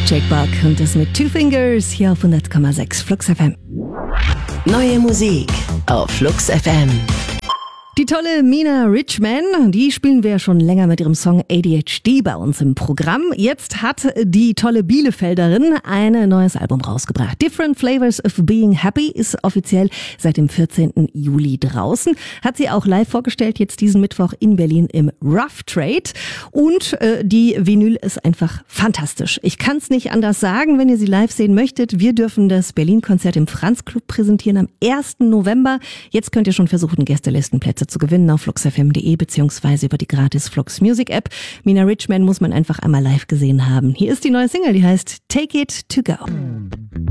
Jake Buck und das mit Two Fingers hier auf 100,6 Flux FM. Neue Musik auf Flux FM. Die tolle Mina Richman, die spielen wir schon länger mit ihrem Song ADHD bei uns im Programm. Jetzt hat die tolle Bielefelderin ein neues Album rausgebracht. Different Flavors of Being Happy ist offiziell seit dem 14. Juli draußen. Hat sie auch live vorgestellt, jetzt diesen Mittwoch in Berlin im Rough Trade. Und die Vinyl ist einfach fantastisch. Ich kann es nicht anders sagen, wenn ihr sie live sehen möchtet. Wir dürfen das Berlin-Konzert im Franz Club präsentieren am 1. November. Jetzt könnt ihr schon versuchen, Gästelistenplätze zu gewinnen auf fluxfm.de bzw. über die gratis Flux Music App. Mina Richman muss man einfach einmal live gesehen haben. Hier ist die neue Single, die heißt Take It To Go.